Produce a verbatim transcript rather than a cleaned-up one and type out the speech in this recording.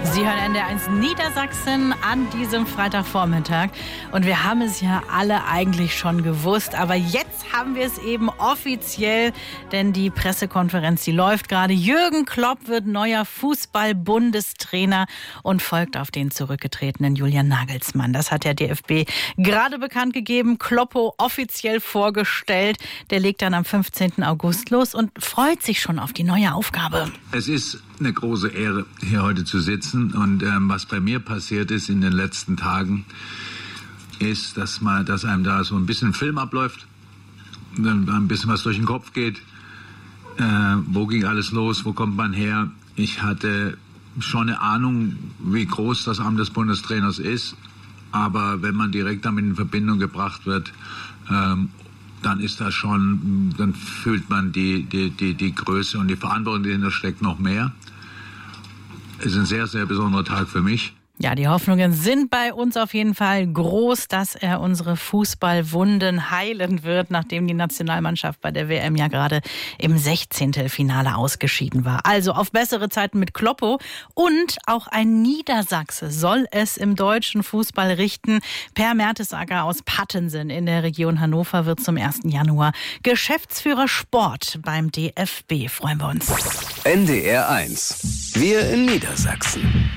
Sie hören N D R eins Niedersachsen an diesem Freitagvormittag. Und wir haben es ja alle eigentlich schon gewusst. Aber jetzt haben wir es eben offiziell, denn die Pressekonferenz, die läuft gerade. Jürgen Klopp wird neuer Fußball-Bundestrainer und folgt auf den zurückgetretenen Julian Nagelsmann. Das hat der D F B gerade bekannt gegeben. Kloppo offiziell vorgestellt. Der legt dann am fünfzehnten August los und freut sich schon auf die neue Aufgabe. Es ist eine große Ehre, hier heute zu sitzen. Und ähm, was bei mir passiert ist in den letzten Tagen, ist, dass, man, dass einem da so ein bisschen Film abläuft, dann ein bisschen was durch den Kopf geht. Äh, wo ging alles los? Wo kommt man her? Ich hatte schon eine Ahnung, wie groß das Amt des Bundestrainers ist. Aber wenn man direkt damit in Verbindung gebracht wird, ähm, dann ist das schon, dann fühlt man die, die, die, die Größe und die Verantwortung, die dahinter steckt, noch mehr. Es ist ein sehr, sehr besonderer Tag für mich. Ja, die Hoffnungen sind bei uns auf jeden Fall groß, dass er unsere Fußballwunden heilen wird, nachdem die Nationalmannschaft bei der W M ja gerade im Sechzehntelfinale ausgeschieden war. Also auf bessere Zeiten mit Kloppo. Und auch ein Niedersachse soll es im deutschen Fußball richten. Per Mertesacker aus Pattensen in der Region Hannover wird zum ersten Januar Geschäftsführer Sport beim D F B. Freuen wir uns. N D R eins. Wir in Niedersachsen.